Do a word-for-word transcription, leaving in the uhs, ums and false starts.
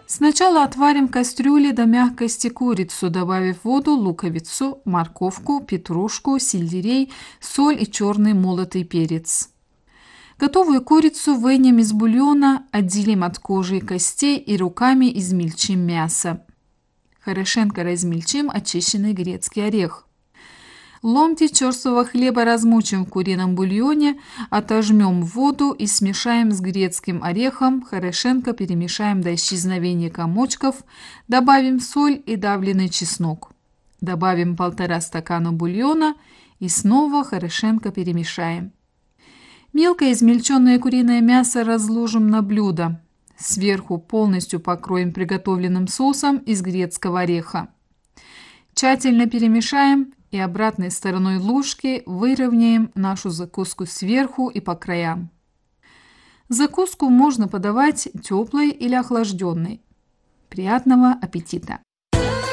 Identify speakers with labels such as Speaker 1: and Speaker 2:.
Speaker 1: Сначала отварим в кастрюле до мягкости курицу, добавив в воду луковицу, морковку, петрушку, сельдерей, соль и черный молотый перец. Готовую курицу вынем из бульона, отделим от кожи и костей и руками измельчим мясо. Хорошенько размельчим очищенный грецкий орех. Ломти черствого хлеба размочим в курином бульоне, отожмем в воду и смешаем с грецким орехом, хорошенько перемешаем до исчезновения комочков, добавим соль и давленый чеснок. Добавим полтора стакана бульона и снова хорошенько перемешаем. Мелко измельченное куриное мясо разложим на блюдо. Сверху полностью покроем приготовленным соусом из грецкого ореха. Тщательно перемешаем и обратной стороной ложки выровняем нашу закуску сверху и по краям. Закуску можно подавать теплой или охлажденной. Приятного аппетита!